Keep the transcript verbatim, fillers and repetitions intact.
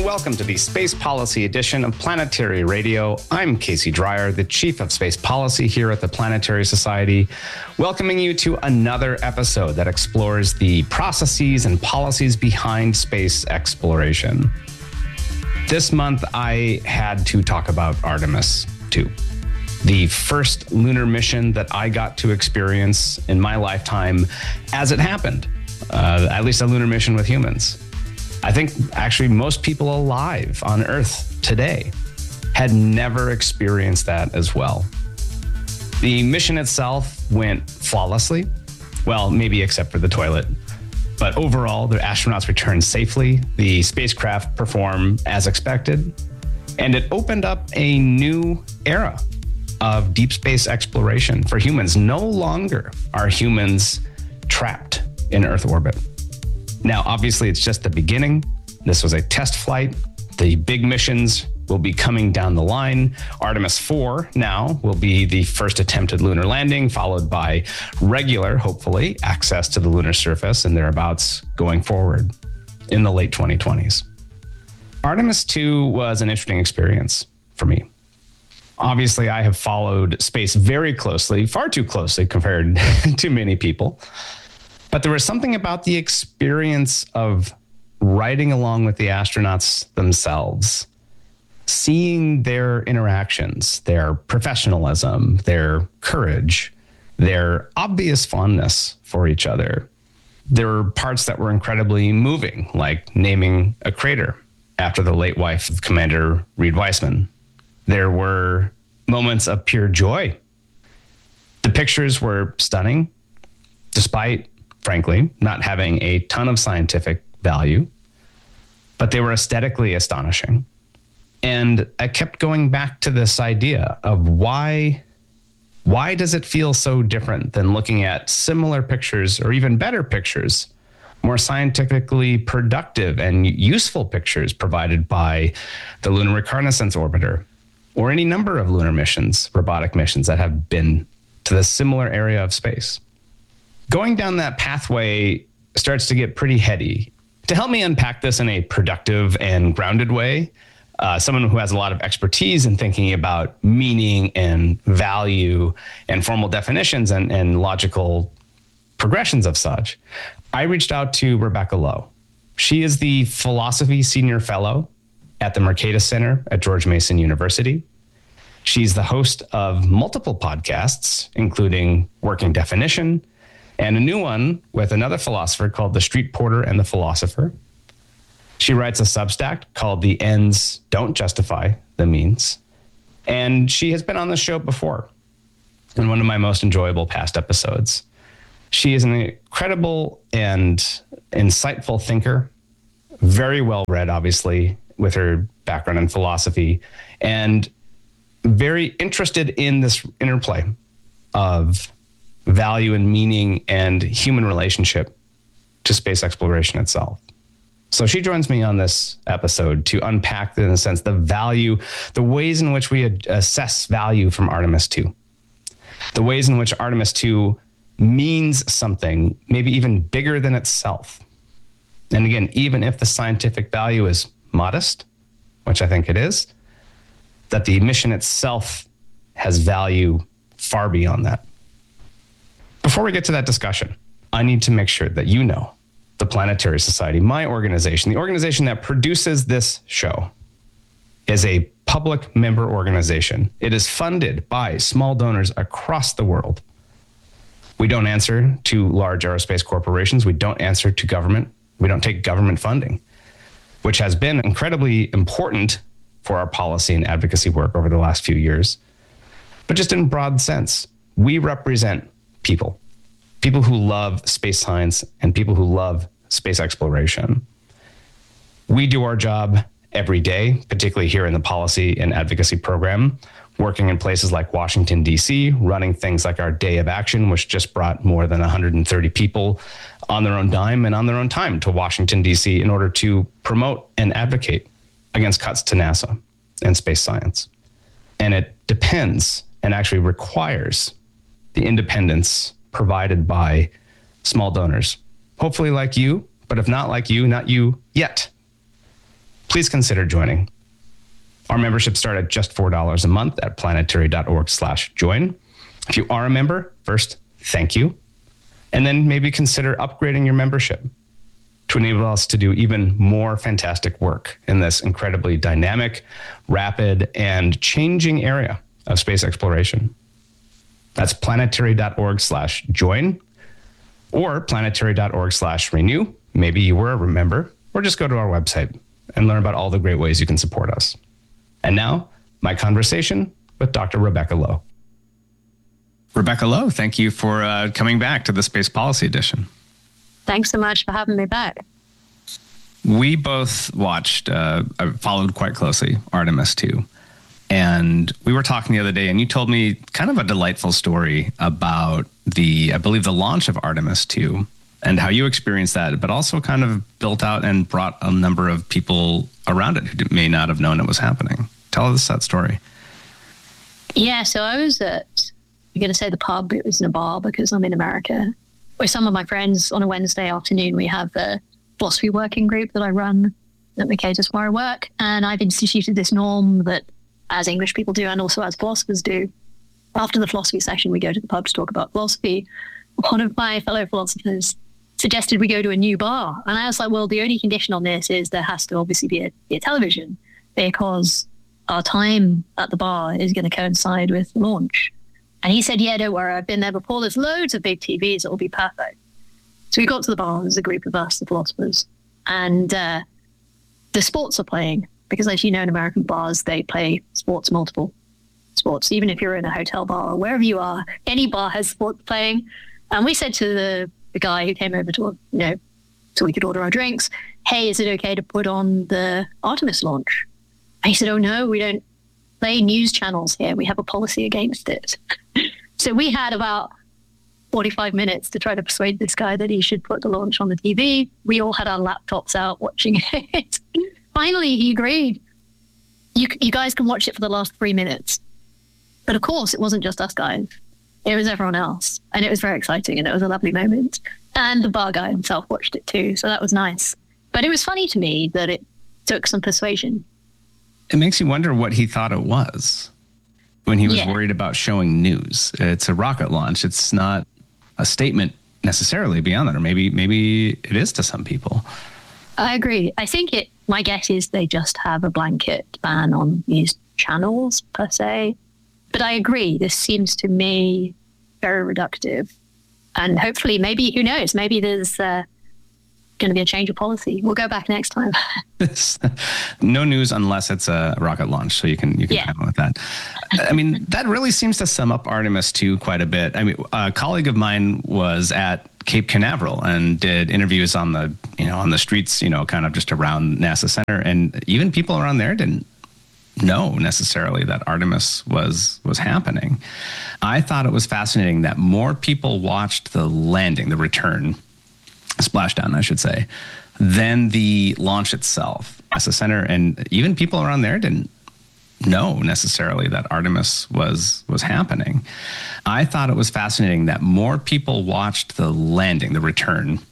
welcome to the Space Policy edition of Planetary Radio. I'm Casey Dreyer, the Chief of Space Policy here at the Planetary Society, welcoming you to another episode that explores the processes and policies behind space exploration. This month, I had to talk about Artemis two, the first lunar mission that I got to experience in my lifetime as it happened, uh, at least a lunar mission with humans. I think actually most people alive on Earth today had never experienced that as well. The mission itself went flawlessly, well, maybe except for the toilet. But overall, the astronauts returned safely, the spacecraft performed as expected, and it opened up a new era of deep space exploration for humans. No longer are humans trapped in Earth orbit. Now, obviously, it's just the beginning. This was a test flight. The big missions will be coming down the line. Artemis four now will be the first attempted lunar landing, followed by regular, hopefully, access to the lunar surface and thereabouts going forward in the late twenty twenties. Artemis two was an interesting experience for me. Obviously, I have followed space very closely, far too closely compared to many people. But there was something about the experience of riding along with the astronauts themselves, seeing their interactions, their professionalism, their courage, their obvious fondness for each other. There were parts that were incredibly moving, like naming a crater after the late wife of Commander Reed Wiseman. There were moments of pure joy. The pictures were stunning, despite frankly, not having a ton of scientific value, but they were aesthetically astonishing. And I kept going back to this idea of why, why does it feel so different than looking at similar pictures or even better pictures, more scientifically productive and useful pictures provided by the Lunar Reconnaissance Orbiter or any number of lunar missions, robotic missions that have been to the similar area of space. Going down that pathway starts to get pretty heady. To help me unpack this in a productive and grounded way, uh, someone who has a lot of expertise in thinking about meaning and value and formal definitions and, and logical progressions of such, I reached out to Rebecca Lowe. She is the Philosophy Senior Fellow at the Mercatus Center at George Mason University. She's the host of multiple podcasts, including Working Definition, and a new one with another philosopher called The Street Porter and the Philosopher. She writes a Substack called The Ends Don't Justify the Means. And she has been on the show before in one of my most enjoyable past episodes. She is an incredible and insightful thinker, very well read, obviously, with her background in philosophy, and very interested in this interplay of value and meaning and human relationship to space exploration itself. So she joins me on this episode to unpack, in a sense, the value, the ways in which we assess value from Artemis two, the ways in which Artemis two means something maybe even bigger than itself. And again, even if the scientific value is modest, which I think it is, that the mission itself has value far beyond that. Before we get to that discussion, I need to make sure that you know the Planetary Society, my organization, the organization that produces this show, is a public member organization. It is funded by small donors across the world. We don't answer to large aerospace corporations. We don't answer to government. We don't take government funding, which has been incredibly important for our policy and advocacy work over the last few years. But just in broad sense, we represent people, people who love space science and people who love space exploration. We do our job every day, particularly here in the policy and advocacy program, working in places like Washington, D C, running things like our Day of Action, which just brought more than one hundred thirty people on their own dime and on their own time to Washington, D C in order to promote and advocate against cuts to NASA and space science. And it depends and actually requires the independence provided by small donors, hopefully like you, but if not like you, not you yet. please consider joining. Our memberships start at just four dollars a month at planetary.org slash join. If you are a member, first, thank you. And then maybe consider upgrading your membership to enable us to do even more fantastic work in this incredibly dynamic, rapid, and changing area of space exploration. That's planetary.org slash join or planetary.org slash renew. Maybe you were a member, or just go to our website and learn about all the great ways you can support us. And now, my conversation with Doctor Rebecca Lowe. Rebecca Lowe, thank you for uh, coming back to the Space Policy Edition. Thanks so much for having me back. We both watched, uh, followed quite closely, Artemis two. And we were talking the other day, and you told me kind of a delightful story about the, I believe, the launch of Artemis two and how you experienced that, but also kind of built out and brought a number of people around it who may not have known it was happening. Tell us that story. Yeah, so I was at, I'm going to say the pub, it was in a bar because I'm in America, with some of my friends on a Wednesday afternoon. We have the philosophy working group that I run at Mercatus where I work. And I've instituted this norm that as English people do and also as philosophers do, after the philosophy session, we go to the pub to talk about philosophy. One of my fellow philosophers suggested we go to a new bar. And I was like, well, the only condition on this is there has to obviously be a, be a television, because our time at the bar is going to coincide with the launch. And he said, yeah, don't worry, I've been there before. There's loads of big T Vs. It'll be perfect. So we got to the bar. There's a group of us, the philosophers. And uh, the sports are playing. Because as you know, in American bars, they play sports, multiple sports. Even if you're in a hotel bar or wherever you are, any bar has sports playing. And we said to the, the guy who came over to, you know, so we could order our drinks, hey, is it okay to put on the Artemis launch? And he said, oh, no, we don't play news channels here. We have a policy against it. So we had about forty-five minutes to try to persuade this guy that he should put the launch on the T V. We all had our laptops out watching it. Finally, he agreed. You, you guys can watch it for the last three minutes. But of course, it wasn't just us guys. It was everyone else. And it was very exciting, and it was a lovely moment. And the bar guy himself watched it too, so that was nice. But it was funny to me that it took some persuasion. It makes you wonder what he thought it was when he was yeah. worried about showing news. It's a rocket launch. It's not a statement necessarily beyond that, or maybe maybe it is to some people. I agree. I think it, my guess is they just have a blanket ban on news channels per se. But I agree. This seems to me very reductive. And hopefully, maybe, who knows, maybe there's uh, going to be a change of policy. We'll go back next time. No news unless it's a rocket launch. So you can, you can yeah. handle with that. I mean, that really seems to sum up Artemis two quite a bit. I mean, a colleague of mine was at Cape Canaveral and did interviews on the, you know, on the streets, you know, kind of just around NASA Center. And even people around there didn't know necessarily that Artemis was, was happening. I thought it was fascinating that more people watched the landing, the return, splashdown, I should say, than the launch itself. NASA Center, and even people around there didn't know necessarily that Artemis was was happening. I thought it was fascinating that more people watched the landing, the return,